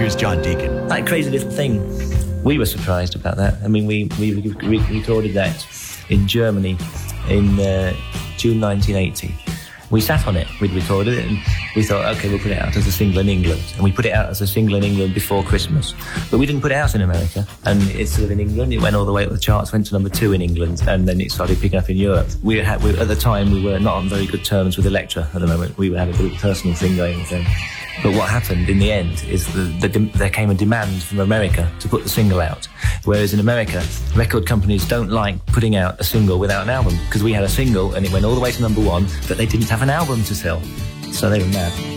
Here's John Deacon. That Crazy Little Thing, we were surprised about that. I mean, we recorded that in Germany in June 1980. We sat on it, we'd recorded it, and we thought, okay, we'll put it out as a single in England. And we put it out as a single in England before Christmas. But we didn't put it out in America. And it's sort of in England, it went all the way up the charts, went to number 2 in England, and then it started picking up in Europe. At the time, we were not on very good terms with Elektra at the moment. We had a bit of a personal thing going with them. But what happened in the end is there came a demand from America to put the single out. Whereas in America, record companies don't like putting out a single without an album, because we had a single and it went all the way to number 1, but they didn't have an album to sell. So they were mad.